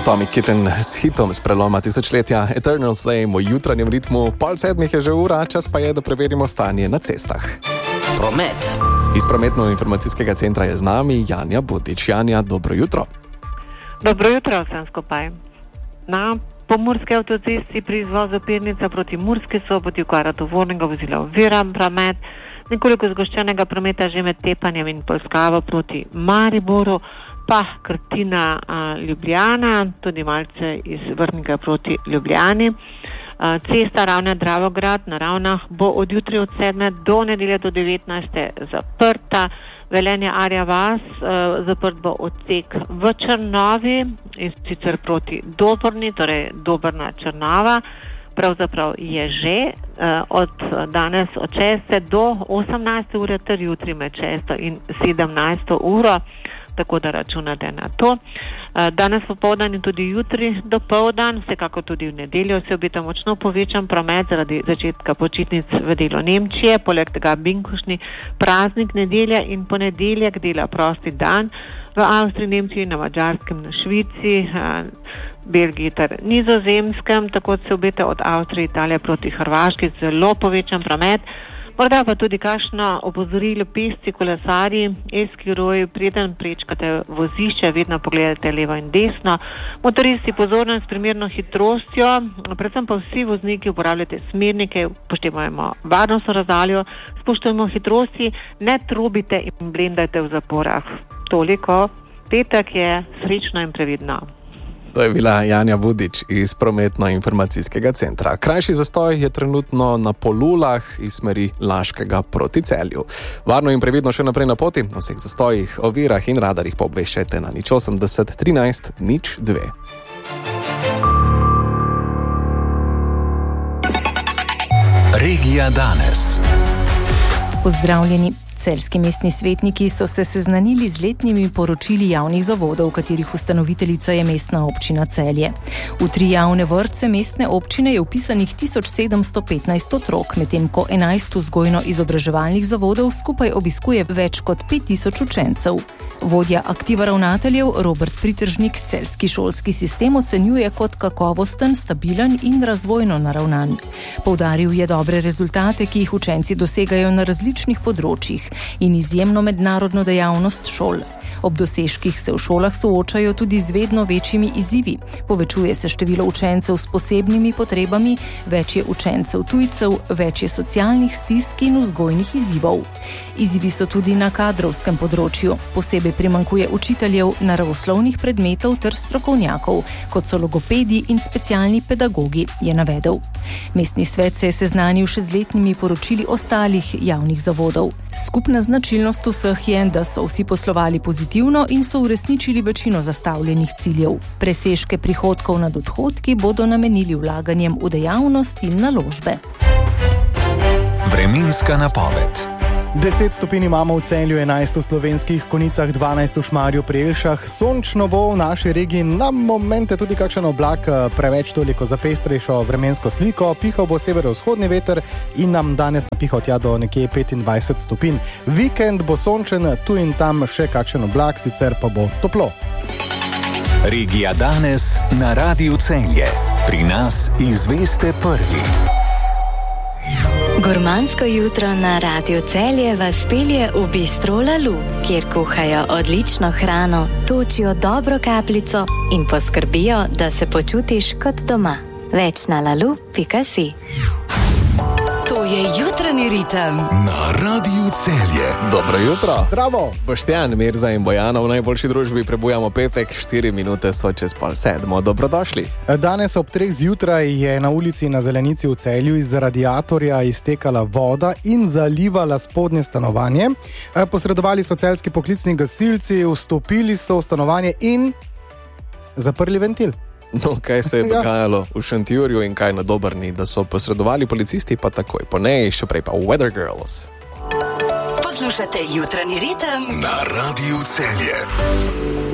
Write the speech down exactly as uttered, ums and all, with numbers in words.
Tommy Kitten s hitom z preloma tisočletja Eternal Flame v jutranjem ritmu. Pol sedmih je že ura, čas pa je, da preverimo stanje na cestah. Promet. Iz prometno-informacijskega centra je z nami Janja Budič. Janja, dobro jutro. Dobro jutro vsem skupaj. Na Pomurski avtocesti pri izvozu Pirnica proti Murski Soboti okvara tovornega vozila ovira promet, nekoliko zgoščenega prometa že med Tepanjem in Polskavo proti Mariboru, pa Krtina a, Ljubljana, tudi malce iz Vrhnika proti Ljubljani. A, cesta Ravne Dravograd na Ravnah bo od jutri od sedme do nedelje do devetnajste zaprta. Velenje Arja Vas, a, zaprt bo odsek v Črnovi in sicer proti Dobrni, torej Dobrna Črnova. Pravzaprav je že uh, od danes od šeste do osemnajste ure ter jutri med šesto in sedemnajsto uro, tako da računate na to. Uh, danes popoldan in tudi jutri dopoldan, vsekako tudi v nedeljo se obeta močno povečan promet zaradi začetka počitnic v delu Nemčije, poleg tega binkošni praznik nedelja in ponedeljek dela prosti dan v Avstriji, Nemčiji, na Madžarskem, na Švici, uh, Belgiji ter Nizozemskem, tako se obeta od Avstrije, Italije proti Hrvaški zelo povečan promet. Morda pa tudi kakšno opozorilo pešci, kolesarji, eskiroji, preden prečkate vozišče, vedno pogledate levo in desno. Motoristi pozornost s primerno hitrostjo, predvsem pa vsi vozniki uporabljate smernike, upoštevajmo varnostno razdaljo, spoštujemo hitrosti, ne trobite in blendajte v zaporah. Toliko, petek je, srečno in previdno. To je bila Janja Budič iz prometno-informacijskega centra. Krajši zastoj je trenutno na Polulah iz smeri Laškega proti Celju. Varno in previdno še naprej na poti, o vseh zastojih, ovirah in radarjih pa obveščajte na nič osemdeset trinajst nič dve. Regija danes. Pozdravljeni. Celjski mestni svetniki so se seznanili z letnimi poročili javnih zavodov, katerih ustanoviteljica je mestna občina Celje. V tri javne vrtce mestne občine je vpisanih tisoč sedemsto petnajst otrok, medtem ko enajst vzgojno-izobraževalnih zavodov skupaj obiskuje več kot pet tisoč učencev. Vodja aktiva ravnateljev Robert Pritržnik celjski šolski sistem ocenjuje kot kakovosten, stabilen in razvojno naravnan. Poudaril je dobre rezultate, ki jih učenci dosegajo na različnih področjih in izjemno mednarodno dejavnost šol. Ob dosežkih se v šolah soočajo tudi z vedno večjimi izzivi. Povečuje se število učencev s posebnimi potrebami, več je učencev tujcev, več je socialnih stisk in vzgojnih izzivov. Izzivi so tudi na kadrovskem področju. Posebej primanjkuje učiteljev naravoslovnih predmetov ter strokovnjakov, kot so logopedi in specialni pedagogi, je navedel. Mestni svet se je seznanil še z letnimi poročili ostalih javnih zavodov. Skupna značilnost vseh je, da so vsi poslovali pozitivno in so uresničili večino zastavljenih ciljev. Presežke prihodkov nad odhodki bodo namenili vlaganjem v dejavnost in naložbe. Vremenska napoved. deset stopinj imamo v Celju, enajst v Slovenskih Konicah, dvanajst v Šmarju pri Jelšah. Sončno bo v naši regiji, na momente tudi kakšen oblak, preveč toliko za pestrejšo vremensko sliko. Pihal bo severovzhodni veter in nam danes napihal tja do nekje petindvajset stopinj. Vikend bo sončen, tu in tam še kakšen oblak, sicer pa bo toplo. Regija danes na Radiu Celje. Pri nas izveste prvi. Gurmansko jutro na Radiu Celje vas pelje v Bistro Lalu, kjer kuhajo odlično hrano, točijo dobro kapljico in poskrbijo, da se počutiš kot doma. Več na lalu pika si. To je jutranji ritem na Radiu Celje. Dobro jutro. Zdravo. Boštjan, Mirza in Bojana v najboljši družbi prebujamo petek, štiri minute so čez pol sedmo. Dobrodošli. Danes ob treh zjutraj je na ulici na Zelenici v Celju iz radiatorja iztekala voda in zalivala spodnje stanovanje. Posredovali so celjski poklicni gasilci, vstopili so v stanovanje in zaprli ventil. No, kaj se je dogajalo v Šentjurju in kaj na Dobrni, da so posredovali policisti, pa takoj po nej, še prej pa Weather Girls. Poslušate jutranji ritem na Radiu Celje.